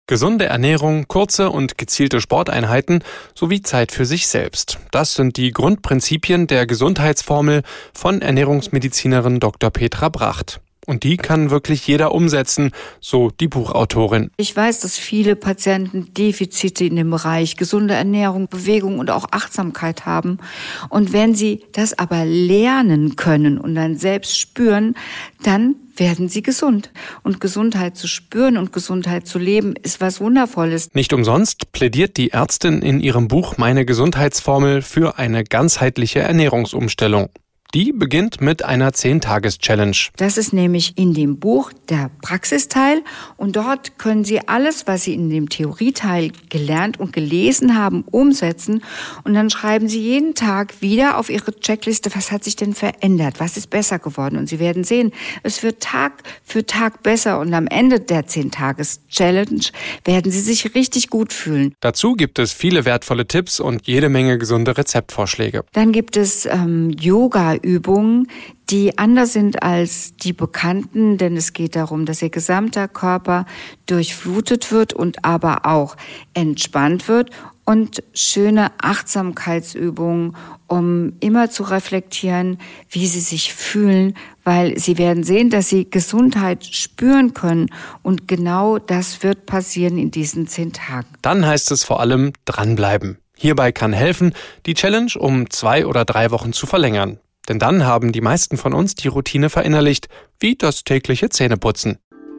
Gesunde Ernährung, kurze und gezielte Sporteinheiten sowie Zeit für sich selbst. Das sind die Grundprinzipien der Gesundheitsformel von Ernährungsmedizinerin Dr. Petra Bracht. Und die kann wirklich jeder umsetzen, so die Buchautorin. Ich weiß, dass viele Patienten Defizite in dem Bereich gesunde Ernährung, Bewegung und auch Achtsamkeit haben. Und wenn sie das aber lernen können und dann selbst spüren, dann werden sie gesund. Und Gesundheit zu spüren und Gesundheit zu leben, ist was Wundervolles. Nicht umsonst plädiert die Ärztin in ihrem Buch Meine Gesundheitsformel für eine ganzheitliche Ernährungsumstellung. Die beginnt mit einer 10-Tages-Challenge. Das ist nämlich in dem Buch der Praxisteil und dort können Sie alles, was Sie in dem Theorieteil gelernt und gelesen haben, umsetzen und dann schreiben Sie jeden Tag wieder auf Ihre Checkliste, was hat sich denn verändert, was ist besser geworden und Sie werden sehen, es wird Tag für Tag besser und am Ende der 10-Tages-Challenge werden Sie sich richtig gut fühlen. Dazu gibt es viele wertvolle Tipps und jede Menge gesunde Rezeptvorschläge. Dann gibt es Yoga-Übungen, die anders sind als die bekannten, denn es geht darum, dass Ihr gesamter Körper durchflutet wird und aber auch entspannt wird und schöne Achtsamkeitsübungen, um immer zu reflektieren, wie Sie sich fühlen, weil Sie werden sehen, dass Sie Gesundheit spüren können und genau das wird passieren in diesen 10 Tagen. Dann heißt es vor allem dranbleiben. Hierbei kann helfen, die Challenge um 2 oder 3 Wochen zu verlängern. Denn dann haben die meisten von uns die Routine verinnerlicht, wie das tägliche Zähneputzen.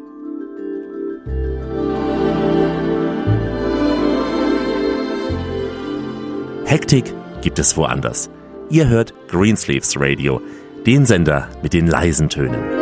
Hektik gibt es woanders. Ihr hört Greensleeves Radio, den Sender mit den leisen Tönen.